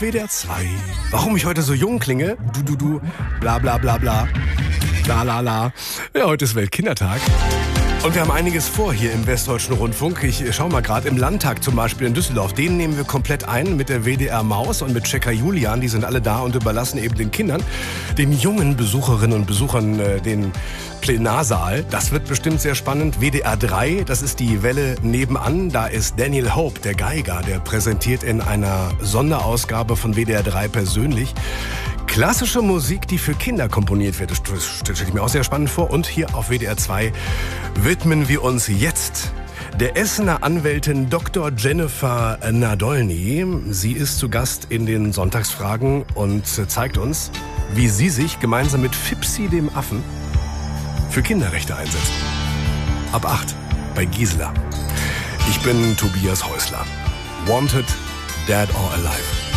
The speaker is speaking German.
WDR 2. Warum ich heute so jung klinge? Du, bla bla bla bla. La la la. Ja, heute ist Weltkindertag. Und wir haben einiges vor hier im Westdeutschen Rundfunk. Ich schau mal gerade im Landtag zum Beispiel in Düsseldorf. Den nehmen wir komplett ein mit der WDR Maus und mit Checker Julian. Die sind alle da und überlassen eben den Kindern, den jungen Besucherinnen und Besuchern den Plenarsaal. Das wird bestimmt sehr spannend. WDR 3, das ist die Welle nebenan. Da ist Daniel Hope, der Geiger, der präsentiert in einer Sonderausgabe von WDR 3 persönlich klassische Musik, die für Kinder komponiert wird. Das stelle ich mir auch sehr spannend vor. Und hier auf WDR 2 widmen wir uns jetzt der Essener Anwältin Dr. Jennifer Nadolny. Sie ist zu Gast in den Sonntagsfragen und zeigt uns, wie sie sich gemeinsam mit Fipsi dem Affen für Kinderrechte einsetzt. Ab 8 bei Gisela. Ich bin Tobias Häusler. Wanted, Dead or Alive.